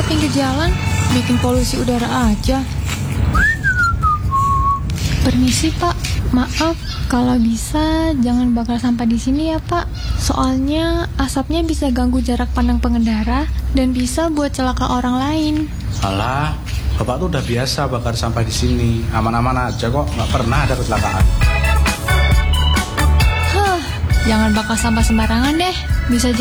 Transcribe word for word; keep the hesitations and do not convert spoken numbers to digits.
pinggir jalan, bikin polusi udara aja. Permisi Pak, maaf kalau bisa jangan bakar sampah di sini ya Pak. Soalnya asapnya bisa ganggu jarak pandang pengendara dan bisa buat celaka orang lain. Alah, Bapak tuh udah biasa bakar sampah di sini, aman-aman aja kok, nggak pernah ada kecelakaan. Hah, jangan bakar sampah sembarangan deh, bisa